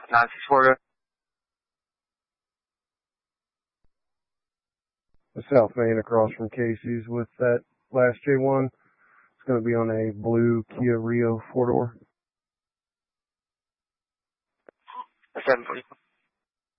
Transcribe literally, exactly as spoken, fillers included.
nine six four. The South Main across from Casey's with that last J one. It's going to be on a blue Kia Rio four-door. seven forty.